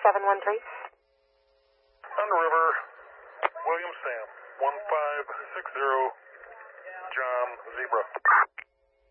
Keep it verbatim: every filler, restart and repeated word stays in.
seven one three. On the river, William Sam, one five six zero, John Zebra.